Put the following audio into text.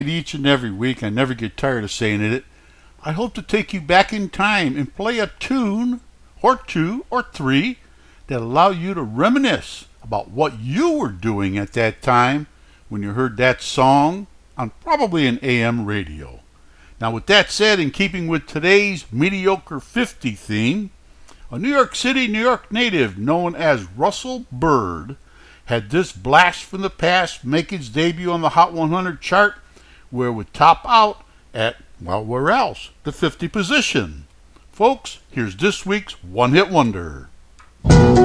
each and every week. I never get tired of saying it. I hope to take you back in time and play a tune or two or three that allow you to reminisce about what you were doing at that time when you heard that song on probably an AM radio. Now, with that said, in keeping with today's Mediocre 50 theme, a New York City, New York native known as Russell Byrd had this blast from the past make its debut on the Hot 100 chart, where it would top out at, well, where else? The 50th position. Folks, here's this week's One Hit Wonder.